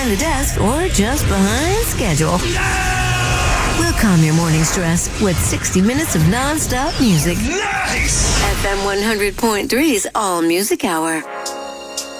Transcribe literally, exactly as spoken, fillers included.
behind the desk or just behind schedule. We'll calm your morning stress with sixty minutes of non-stop music. Nice! F M one hundred point three's All Music Hour.